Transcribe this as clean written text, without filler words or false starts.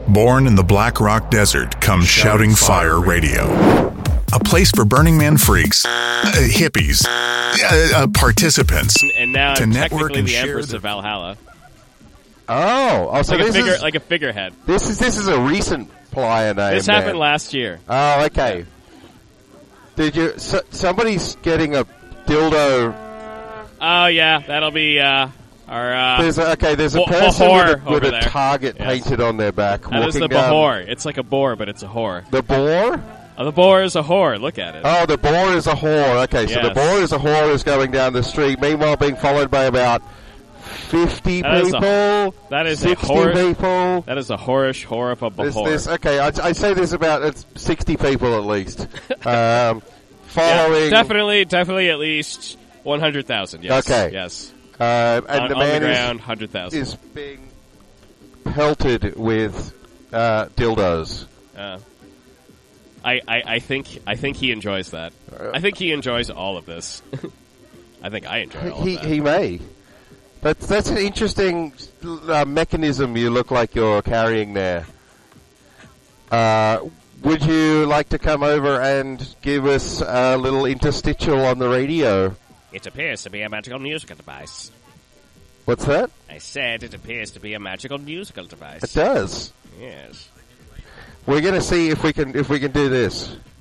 Born in the Black Rock Desert comes Shouting Fire Radio. A place for Burning Man freaks, hippies, participants, and now to I'm network technically and the share Empress of Valhalla. So Like this is like a figurehead. this is a recent player name. This happened last year. Oh, okay. Did you? Somebody's getting a dildo. Oh yeah, that'll be our. There's a person Bahor with over a there. target Yes. painted on their back. That is the walking down. Bahor. It's like a boar, but it's a whore. The boar? Oh, the boar is a whore. Look at it. Oh, the boar is a whore. Okay, so the Yes. boar is a whore who's going down the street, meanwhile being followed by about 50 That is a- people. that is 60 a whore. people. That is a whorish whore of a Bahor. I'd say there's about 60 people at least. Yeah, Following. definitely at least 100,000. Yes. Okay. Yes. And on the the man ground, 100,000. is being pelted with dildos. I think he enjoys that. I think he enjoys all of this. I think I enjoy all of that. He may. That's an interesting mechanism you look like you're carrying there. Would you like to come over and give us a little interstitial on the radio? It appears to be a magical musical device. What's that? I said it appears to be a magical musical device. It does. Yes. We're going to see if we can do this.